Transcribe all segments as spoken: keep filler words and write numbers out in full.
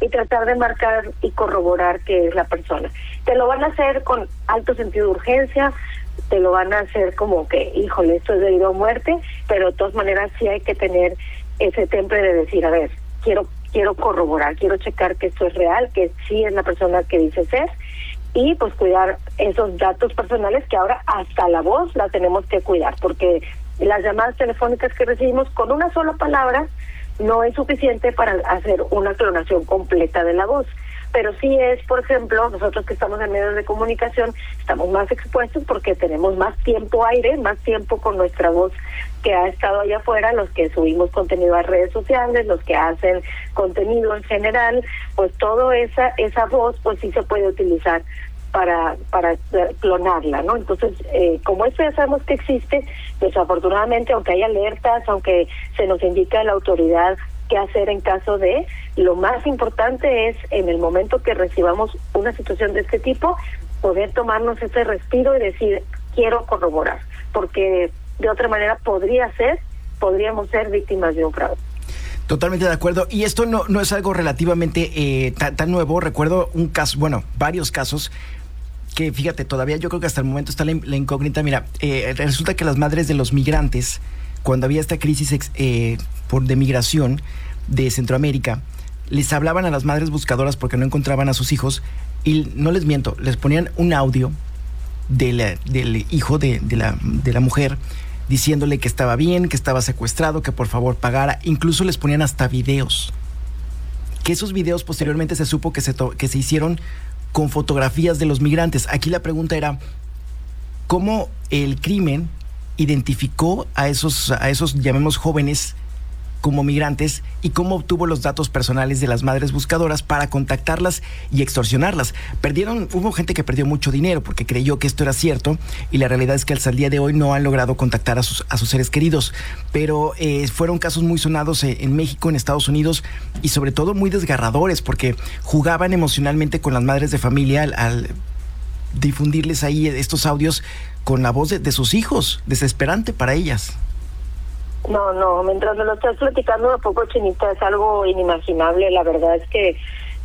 y tratar de marcar y corroborar que es la persona. Te lo van a hacer con alto sentido de urgencia, te lo van a hacer como que, híjole, esto es debido a muerte, pero de todas maneras sí hay que tener ese temple de decir, a ver, quiero quiero corroborar, quiero checar que esto es real, que sí es la persona que dice ser, y pues cuidar esos datos personales que ahora hasta la voz la tenemos que cuidar, porque las llamadas telefónicas que recibimos con una sola palabra no es suficiente para hacer una clonación completa de la voz. Pero sí es, por ejemplo, nosotros que estamos en medios de comunicación, estamos más expuestos porque tenemos más tiempo aire, más tiempo con nuestra voz que ha estado allá afuera, los que subimos contenido a redes sociales, los que hacen contenido en general, pues toda esa esa voz pues sí se puede utilizar para para clonarla, ¿no? Entonces, eh, como esto ya sabemos que existe, desafortunadamente, aunque hay alertas, aunque se nos indica de la autoridad qué hacer en caso de, lo más importante es en el momento que recibamos una situación de este tipo, poder tomarnos ese respiro y decir, quiero corroborar, porque de otra manera podría ser, podríamos ser víctimas de un fraude. Totalmente de acuerdo. Y esto no, no es algo relativamente eh, tan, tan nuevo. Recuerdo un caso, bueno, varios casos que, fíjate, todavía yo creo que hasta el momento está la, la incógnita. Mira, eh, resulta que las madres de los migrantes, cuando había esta crisis eh, por de migración de Centroamérica, les hablaban a las madres buscadoras porque no encontraban a sus hijos, y no les miento, les ponían un audio de la, del hijo de, de, la, de la mujer diciéndole que estaba bien, que estaba secuestrado, que por favor pagara. Incluso les ponían hasta videos, que esos videos posteriormente se supo que se, to- que se hicieron con fotografías de los migrantes. Aquí la pregunta era, ¿cómo el crimen identificó a esos, a esos, llamemos, jóvenes como migrantes, y cómo obtuvo los datos personales de las madres buscadoras para contactarlas y extorsionarlas? Perdieron, hubo gente que perdió mucho dinero porque creyó que esto era cierto, y la realidad es que hasta el día de hoy no han logrado contactar a sus, a sus seres queridos. Pero eh, fueron casos muy sonados eh, en México, en Estados Unidos, y sobre todo muy desgarradores, porque jugaban emocionalmente con las madres de familia al, al difundirles ahí estos audios con la voz de, de sus hijos, desesperante para ellas. No, no, mientras me lo estás platicando un poco, Chinita, es algo inimaginable. La verdad es que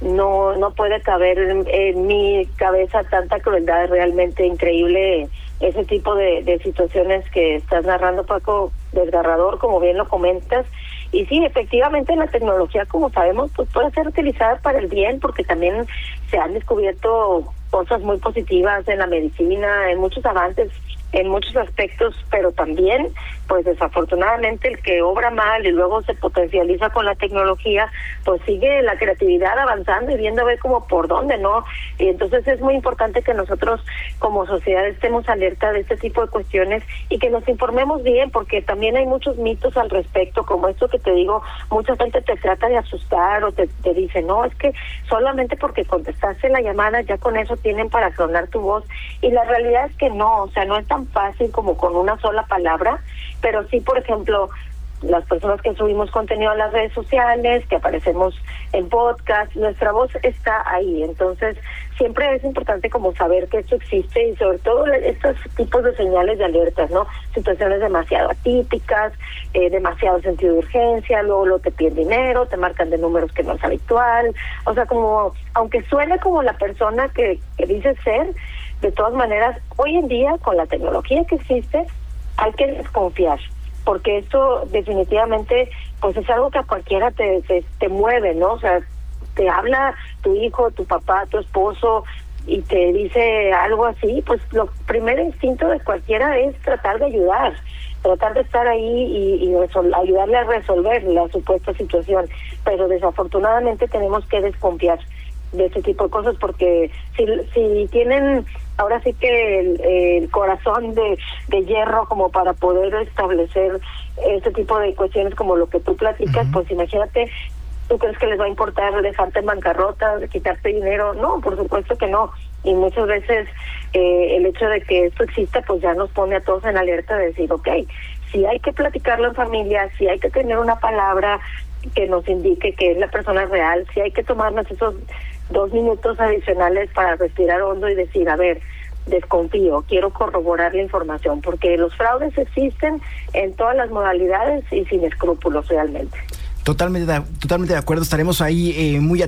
no no puede caber en, en mi cabeza tanta crueldad. Realmente increíble ese tipo de, de situaciones que estás narrando, Paco, desgarrador, como bien lo comentas. Y sí, efectivamente la tecnología, como sabemos, pues puede ser utilizada para el bien, porque también se han descubierto cosas muy positivas en la medicina, en muchos avances, en muchos aspectos, pero también, pues desafortunadamente, el que obra mal y luego se potencializa con la tecnología, pues sigue la creatividad avanzando y viendo a ver como por dónde, ¿no? Y entonces es muy importante que nosotros como sociedad estemos alerta de este tipo de cuestiones y que nos informemos bien, porque también hay muchos mitos al respecto, como esto que te digo, mucha gente te trata de asustar o te, te dice, no, es que solamente porque contestaste la llamada ya con eso tienen para clonar tu voz, y la realidad es que no, o sea, no es tan fácil como con una sola palabra, pero sí, por ejemplo, las personas que subimos contenido a las redes sociales, que aparecemos en podcast, nuestra voz está ahí. Entonces siempre es importante como saber que esto existe, y sobre todo estos tipos de señales de alertas, ¿no? Situaciones demasiado atípicas, eh, demasiado sentido de urgencia, luego, luego te piden dinero, te marcan de números que no es habitual, o sea, como, aunque suene como la persona que, que dice ser, de todas maneras, hoy en día, con la tecnología que existe, hay que desconfiar, porque esto definitivamente pues es algo que a cualquiera te, te, te mueve, ¿no? O sea, te habla tu hijo, tu papá, tu esposo, y te dice algo así, pues lo primer instinto de cualquiera es tratar de ayudar, tratar de estar ahí y, y resol- ayudarle a resolver la supuesta situación, pero desafortunadamente tenemos que desconfiar de ese tipo de cosas, porque si si tienen ahora sí que el, el corazón de, de hierro como para poder establecer ese tipo de cuestiones como lo que tú platicas, uh-huh. Pues imagínate, ¿tú crees que les va a importar dejarte en bancarrota, quitarte dinero? No, por supuesto que no. Y muchas veces eh, el hecho de que esto exista pues ya nos pone a todos en alerta de decir, ok, si hay que platicarlo en familia, si hay que tener una palabra que nos indique que es la persona real, si hay que tomarnos esos dos minutos adicionales para respirar hondo y decir, a ver, desconfío, quiero corroborar la información, porque los fraudes existen en todas las modalidades y sin escrúpulos realmente. Totalmente de, totalmente de acuerdo, estaremos ahí eh, muy